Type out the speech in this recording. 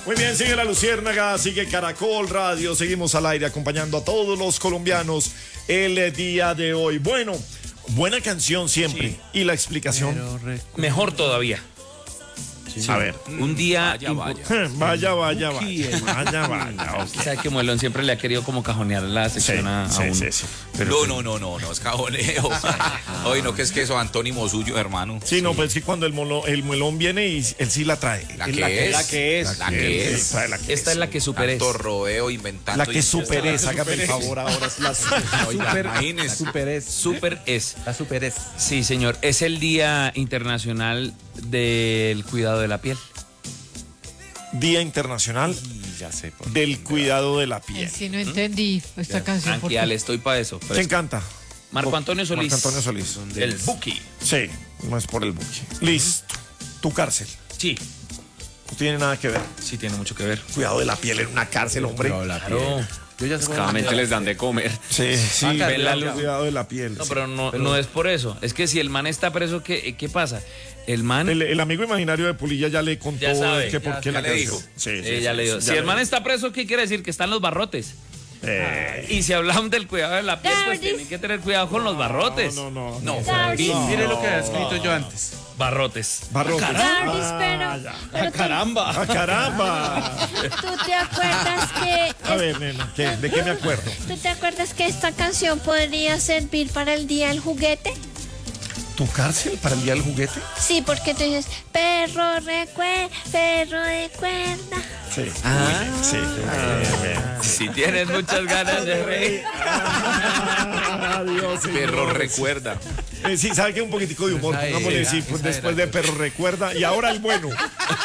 Muy bien, sigue La Luciérnaga, sigue Caracol Radio, seguimos al aire acompañando a todos los colombianos el día de hoy. Bueno, buena canción siempre. Sí. Y la explicación. Mejor todavía. Sí. A ver. Un día... Vaya. Vaya. Sabe que Muelón siempre le ha querido como cajonear la sección a uno. Sí. Pero no, es cajoneo. Oye, no, que es que eso antónimo suyo, hermano. Sí, no, pues sí, cuando el muelón viene y él sí la trae. La que es. Esta es la que super es. Tanto rodeo inventando. La que super es, hágame el favor ahora. Es la Oiga, imagínese. Super es. La super es. Sí, señor. Es el Día Internacional del Cuidado de la Piel. Día Internacional Ya sé. del Cuidado de la Piel. Sí, no entendí esta canción. Tranquila, le estoy para eso. ¿Quién canta? Marco Antonio Solís. Marco Antonio Solís. El Buki. Sí, no es por el buque. Listo. Tu cárcel. Sí, No tiene nada que ver. sí tiene mucho que ver. Cuidado de la piel en una cárcel, hombre. Claro. Yo ya sé cómo- Claramente les dan de comer. Sí, ven la luz. cuidado de la piel. No, sí. pero no es por eso. Es que si el man está preso, ¿qué pasa? El man... El amigo imaginario de Pulilla ya le contó Ya sabe, que por qué ya la le canción. dijo. Sí, ya le digo. Si el man está preso, ¿qué quiere decir? Que están los barrotes. Y si hablamos del cuidado de la piel, pues tienen que tener cuidado con los barrotes. No. Mire lo que había escrito yo antes. Barrotes. Barrotes. Pero ¡Caramba! ¡Ah, caramba! ¿Tú te acuerdas que A ver, nena, ¿de qué me acuerdo? ¿Tú te acuerdas que esta canción podría servir para el día del juguete? ¿Tu cárcel para el día del juguete? Sí, porque tú dices, perro de cuerda. Sí. Sí. Si tienes muchas ganas de reír. Adiós, Perro recuerda. Sí, sabe que un poquitico de humor, Esa pongámosle era, sí, esa después era. de perro recuerda y ahora el bueno.